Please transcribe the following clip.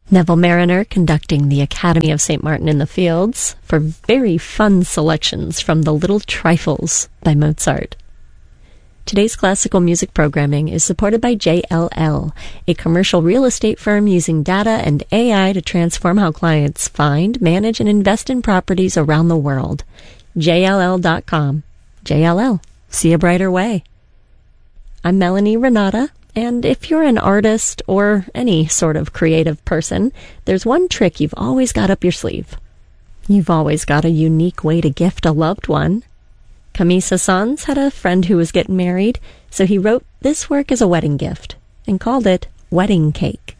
Neville Mariner conducting the Academy of St. Martin in the Fields for very fun selections from The Little Trifles by Mozart. Today's classical music programming is supported by JLL, a commercial real estate firm using data and AI to transform how clients find, manage, and invest in properties around the world. JLL.com. JLL. See a brighter way. I'm Melanie Renata, and if you're an artist or any sort of creative person, there's one trick you've always got up your sleeve. You've always got a unique way to gift a loved one. Camille Saint-Saëns had a friend who was getting married, so he wrote this work as a wedding gift and called it Wedding Cake.